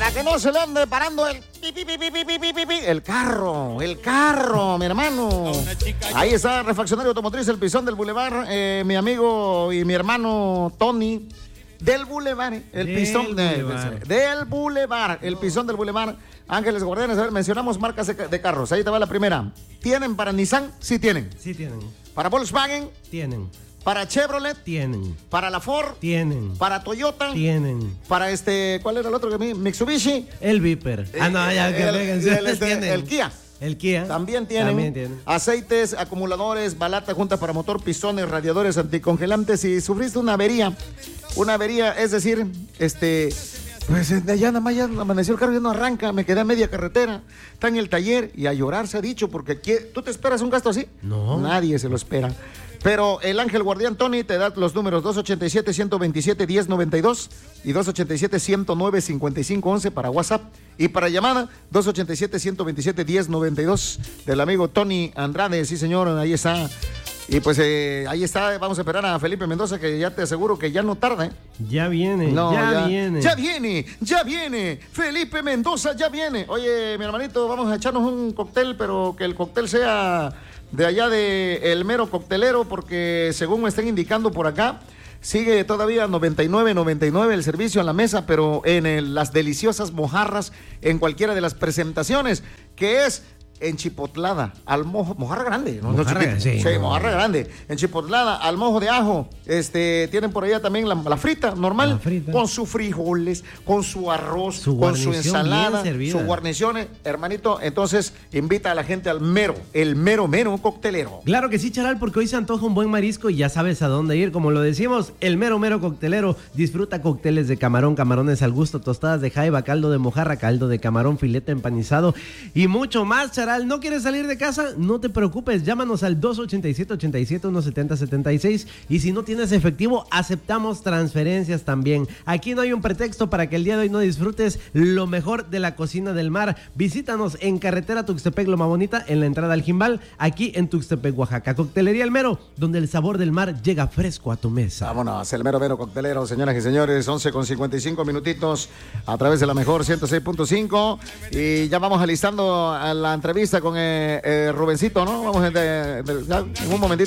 Para que no se le ande parando el carro, mi hermano. Ahí está Refaccionario Automotriz, el Pisón del Boulevard, mi amigo y mi hermano Tony del Boulevard, el Pisón del Boulevard, el Pisón del Boulevard. Ángeles Guardianes, a ver, mencionamos marcas de carros. Ahí te va la primera. ¿Tienen para Nissan? Sí tienen. Sí tienen. ¿Para Volkswagen? Tienen. ¿Para Chevrolet? Tienen. ¿Para la Ford? Tienen. ¿Para Toyota? Tienen. ¿Para ¿cuál era el otro que me? ¿Mitsubishi? El Viper. El Kia. El Kia. También tienen. Aceites, acumuladores, balata junta para motor, pistones, radiadores, anticongelantes. Si sufriste una avería, es decir, pues ya nada más ya amaneció el carro, ya no arranca, me quedé a media carretera, está en el taller y a llorar se ha dicho, porque ¿tú te esperas un gasto así? No. Nadie se lo espera. Pero el Ángel Guardián Tony te da los números 287-127-1092 y 287-109-5511 para WhatsApp, y para llamada 287-127-1092 del amigo Tony Andrade. Sí, señor, ahí está. Y pues ahí está, vamos a esperar a Felipe Mendoza, que ya te aseguro que ya no tarda, ¿eh? Ya viene, ya viene, Felipe Mendoza ya viene. Oye, mi hermanito, vamos a echarnos un cóctel, pero que el cóctel sea de allá de El Mero Coctelero, porque según me están indicando por acá, sigue todavía 99.99 el servicio en la mesa, pero en las deliciosas mojarras en cualquiera de las presentaciones, que es enchipotlada al mojo, mojarra grande, ¿no? Mojarra, sí, mojarra grande, enchipotlada al mojo de ajo. Tienen por allá también la frita normal, con sus frijoles, con su arroz, con su ensalada, sus guarniciones, hermanito. Entonces invita a la gente al el mero coctelero. Claro que sí, Charal, porque hoy se antoja un buen marisco y ya sabes a dónde ir. Como lo decimos, el mero coctelero. Disfruta cócteles de camarón, camarones al gusto, tostadas de jaiba, caldo de mojarra, caldo de camarón, filete empanizado y mucho más, Charal. ¿No quieres salir de casa? No te preocupes, llámanos al 287-170-76, y si no tienes efectivo, aceptamos transferencias también. Aquí no hay un pretexto para que el día de hoy no disfrutes lo mejor de la cocina del mar. Visítanos en carretera Tuxtepec Loma Bonita, en la entrada al Jimbal, aquí en Tuxtepec, Oaxaca. Coctelería El Mero, donde el sabor del mar llega fresco a tu mesa. Vámonos, el mero coctelero, señoras y señores, 11:55 minutitos a través de la mejor 106.5, y ya vamos alistando a la entrevista con Rubencito, ¿no? Vamos en un momentito.